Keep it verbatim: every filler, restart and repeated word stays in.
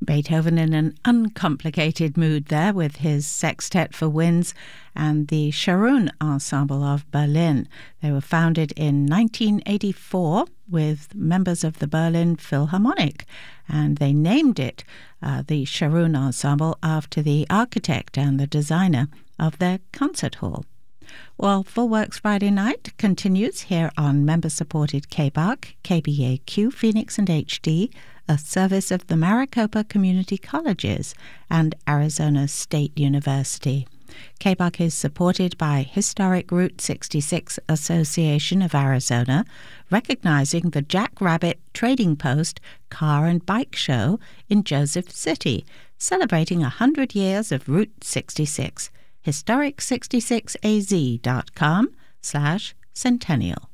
Beethoven in an uncomplicated mood there with his Sextet for Winds and the Scharoun Ensemble of Berlin. They were founded in nineteen eighty-four with members of the Berlin Philharmonic, and they named it uh, the Scharoun Ensemble after the architect and the designer of their concert hall. Well, Full Works Friday Night continues here on member-supported K B A C, K B A Q, Phoenix and H D, a service of the Maricopa Community Colleges and Arizona State University. K B A C is supported by Historic Route sixty-six Association of Arizona, recognizing the Jack Rabbit Trading Post Car and Bike Show in Joseph City, celebrating one hundred years of Route sixty-six. historic sixty-six a z dot com slash centennial.